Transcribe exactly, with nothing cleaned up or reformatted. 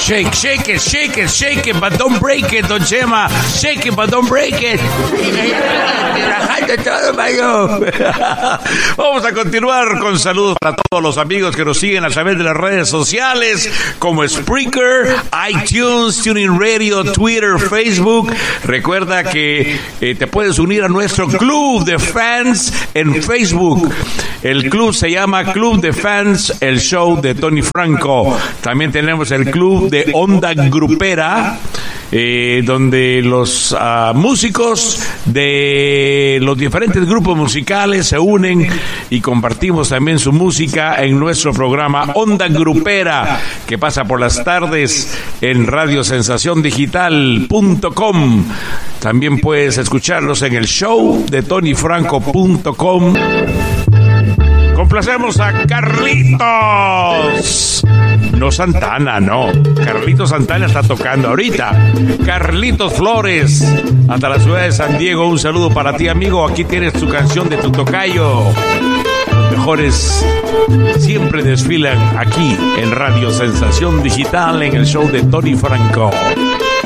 Shake, shake it, shake it, shake it, but don't break it, Don Chema. Shake it, but don't break it. Vamos a continuar con saludos para todos los amigos que nos siguen a través de las redes sociales como Spreaker, iTunes, TuneIn Radio, Twitter, Facebook. Recuerda que eh, te puedes unir a nuestro club de fans en Facebook. El club se llama Club de Fans, el show de Tony Franco. También tenemos el club de Onda Grupera, eh, donde los uh, músicos de los diferentes grupos musicales se unen y compartimos también su música en nuestro programa Onda Grupera, que pasa por las tardes en radio sensación digital punto com. También puedes escucharlos en el show de tony franco punto com. Complacemos a Carlitos. No Santana, no. Carlitos Santana está tocando ahorita. Carlitos Flores, hasta la ciudad de San Diego. Un saludo para ti, amigo. Aquí tienes tu canción de tu tocayo. Los mejores siempre desfilan aquí en Radio Sensación Digital en el show de Tony Franco.